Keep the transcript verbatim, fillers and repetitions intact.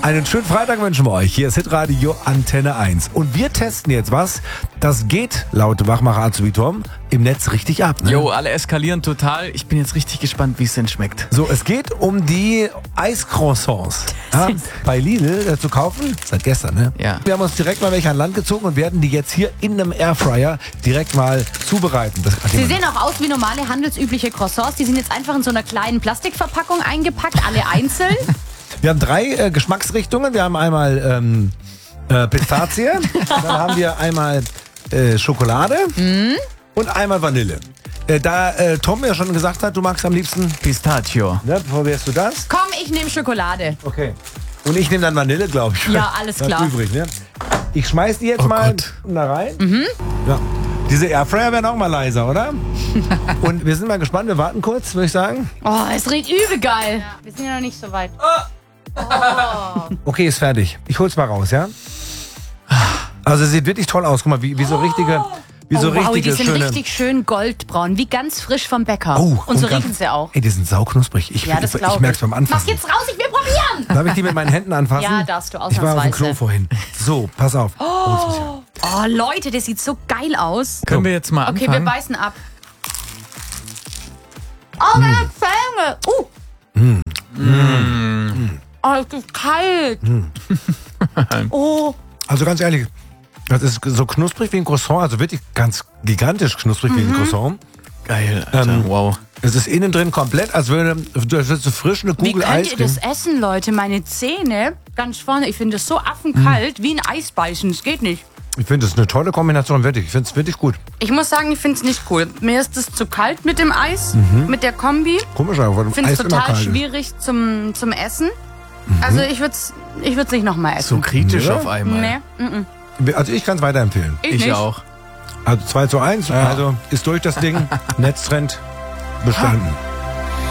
Einen schönen Freitag wünschen wir euch. Hier ist Hitradio Antenne eins. Und wir testen jetzt was, das geht, laut Wachmacher Azubi Tom, im Netz richtig ab. Ne? Jo, alle eskalieren total. Ich bin jetzt richtig gespannt, wie es denn schmeckt. So, es geht um die Eiscroissants. Ja, bei Lidl äh, zu kaufen, seit gestern, ne? Ja. Wir haben uns direkt mal welche an Land gezogen und werden die jetzt hier in einem Airfryer direkt mal zubereiten. Das, Sie sehen auch aus wie normale handelsübliche Croissants. Die sind jetzt einfach in so einer kleinen Plastikverpackung eingepackt, alle einzeln. Wir haben drei äh, Geschmacksrichtungen. Wir haben einmal ähm, äh, Pistazie, dann haben wir einmal äh, Schokolade mm. und einmal Vanille. Äh, da äh, Tom ja schon gesagt hat, du magst am liebsten Pistachio. Ne, probierst du das? Komm, ich nehme Schokolade. Okay. Und ich nehme dann Vanille, glaube ich. Ja, alles Das klar. ist übrig, ne? Ich schmeiß die jetzt Oh mal Gott. da rein. Mhm. Ja. Diese Airfryer werden auch mal leiser, oder? Und wir sind mal gespannt. Wir warten kurz, würde ich sagen. Oh, es riecht übel geil. Wir sind ja noch nicht so weit. Okay, ist fertig. Ich hol's mal raus, ja? Also es sieht wirklich toll aus. Guck mal, wie, wie so richtige, wie so Oh, wow, richtige die sind schöne. richtig schön goldbraun, wie ganz frisch vom Bäcker. Oh, und so ganz- riechen sie auch. Ey, die sind sauknusprig. Ich, Ja, das ich, glaube ich merk's beim Mach Anfassen. jetzt raus, ich will probieren. Darf ich die mit meinen Händen anfassen? Ja, darfst du, Ich war auf dem Klo ausnahmsweise. vorhin. So, pass auf. Oh, jetzt muss ich- Oh, Leute, das sieht so geil aus. Können wir jetzt mal Okay, wir anfangen? beißen ab. Oh, meine Zähne. Uh. Oh, es ist kalt. Oh. Also ganz ehrlich, das ist so knusprig wie ein Croissant, also wirklich ganz gigantisch knusprig wie ein Croissant. Geil, Alter. Ähm, wow. Es ist innen drin komplett, als würde, als würde so frisch eine Wie Kugel könnt Eis ihr drin. das essen, Leute? Meine Zähne, ganz vorne, ich finde das so affenkalt, wie ein Eis beißen. Das geht nicht. Ich finde, das ist eine tolle Kombination, wirklich. Ich finde es wirklich gut. Ich muss sagen, ich finde es nicht cool. Mir ist es zu kalt mit dem Eis, mit der Kombi. Komisch, aber Ich finde es Eis immer total kalt ist. schwierig zum, zum Essen. Also ich würde es ich würd's nicht nochmal So essen. kritisch Ja? auf einmal. Nee, mm, mm. Also ich kann es weiterempfehlen. Ich, Ich nicht. auch. Also zwei zu eins, also ist durch das Ding. Netztrend bestanden.